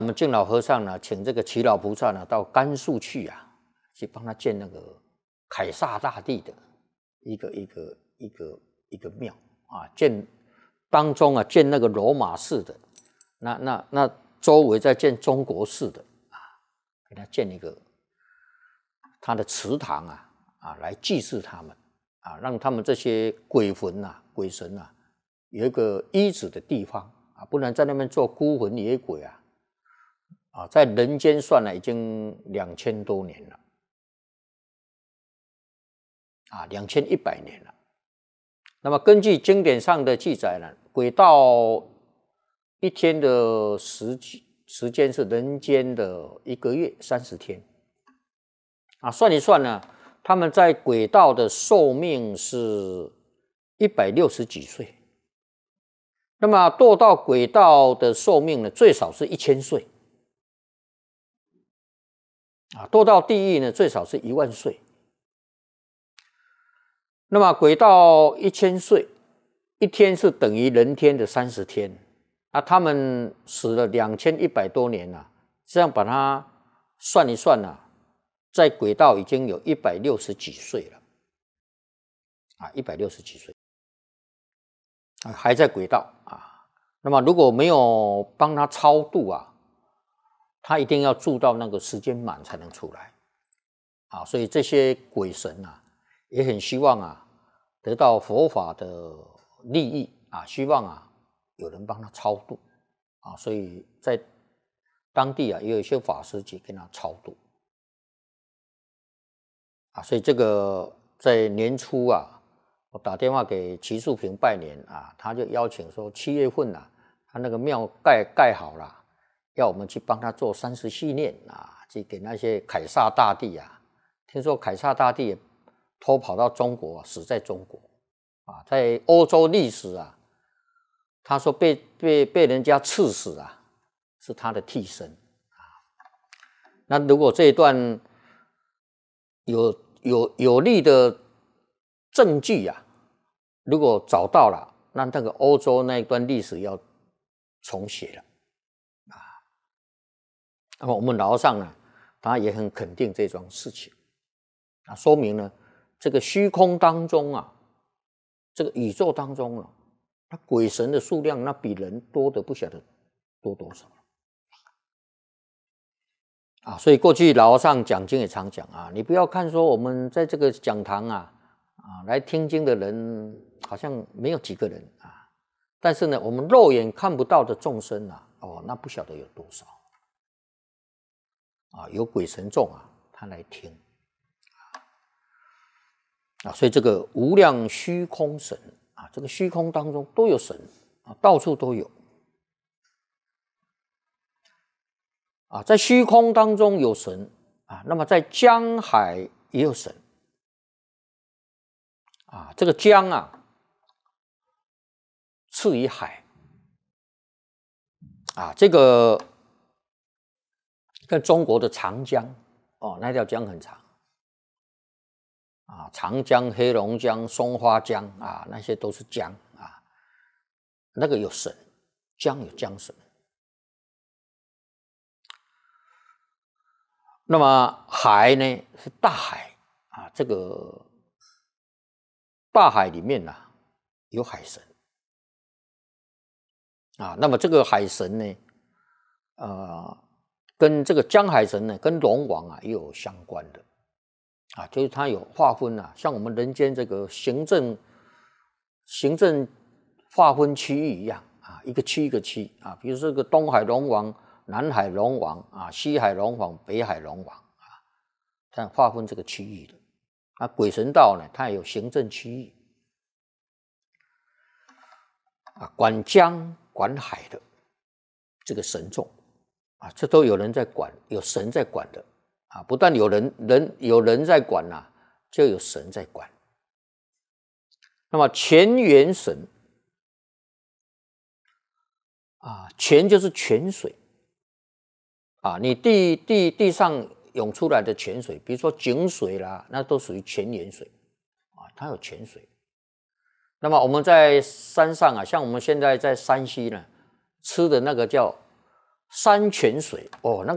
我们净老和尚呢，请这个齐老菩萨呢到甘肃去啊，去帮他建那个凯撒大帝的一个庙啊，建当中啊建那个罗马式的，那周围再建中国式的啊，给他建一个他的祠堂啊来祭祀他们啊，让他们这些鬼魂啊、鬼神啊有一个依止的地方啊，不然在那边做孤魂野鬼啊，在人间算了已经2000多年了啊，2100年了。那么根据经典上的记载呢，鬼道一天的时间是人间的1个月30天啊，算一算呢，他们在鬼道的寿命是160几岁。那么堕到鬼道的寿命呢，最少是1000岁。啊，堕到地狱呢，最少是10000岁。那么鬼道1000岁，一天是等于人天的30天。啊，他们死了2100多年了，这样把它算一算啊，在鬼道已经有160几岁了。啊，160几岁，啊，还在鬼道啊。那么如果没有帮他超度啊，他一定要住到那个时间满才能出来啊，所以这些鬼神啊，也很希望啊得到佛法的利益啊，希望啊有人帮他超度啊，所以在当地啊也有一些法师去跟他超度啊，所以这个在年初啊，我打电话给齐树平拜年啊，他就邀请说7月份啊，他那个庙盖好了。要我们去帮他做30系念啊，去给那些凯撒大帝啊。听说凯撒大帝也偷跑到中国，死在中国啊，在欧洲历史啊，他说被人家刺死啊，是他的替身啊。那如果这一段有力的证据啊，如果找到了，那个欧洲那一段历史要重写了。那么我们老和尚呢，他也很肯定这桩事情啊，说明呢，这个虚空当中啊，这个宇宙当中啊，那鬼神的数量那比人多的不晓得多多少啊。所以过去老和尚讲经也常讲啊，你不要看说我们在这个讲堂啊来听经的人好像没有几个人啊，但是呢，我们肉眼看不到的众生啊，那不晓得有多少。啊，有鬼神众啊，他来听啊，所以这个无量虚空神啊，这个虚空当中都有神啊，到处都有啊，在虚空当中有神啊，那么在江海也有神啊，这个江啊，次于海啊，这个跟中国的长江那条江很长啊，长江、黑龙江、松花江啊，那些都是江啊，那个有神，江有江神。那么海呢是大海啊，这个大海里面有海神啊，那么这个海神呢，跟这个江海神呢，跟龙王也有相关的啊，就是它有划分像我们人间这个行政划分区域一样啊，一个区一个区啊，比如说这个东海龙王、南海龙王啊、西海龙王、北海龙王啊，这样划分这个区域的。那鬼神道呢，它也有行政区域啊，管江管海的这个神众啊，这都有人在管，有神在管的啊，不但有人在管就有神在管。那么泉源神啊，泉就是泉水啊，你地上涌出来的泉水，比如说井水啦，那都属于泉源水啊，它有泉水。那么我们在山上像我们现在在山西呢，吃的那个叫山泉水哦，那